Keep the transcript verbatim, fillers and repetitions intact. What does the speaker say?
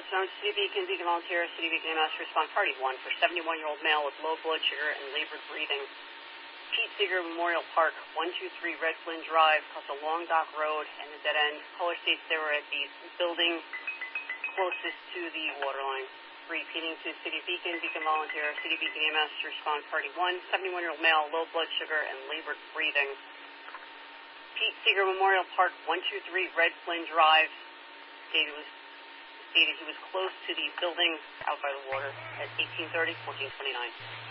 Zone, City Beacon, Beacon Volunteer, City Beacon E M S, respond party one for seventy-one-year-old male with low blood sugar and labored breathing. Pete Seeger Memorial Park, one two three Red Flynn Drive, across a Long Dock Road and the dead end. Caller states they were at the building closest to the water line. Repeating to City Beacon, Beacon Volunteer, City Beacon E M S, respond party one, seventy-one-year-old male, low blood sugar and labored breathing. Pete Seeger Memorial Park, one two three Red Flynn Drive, stated was stated he was close to the building out by the water at eighteen thirty, fourteen twenty-nine.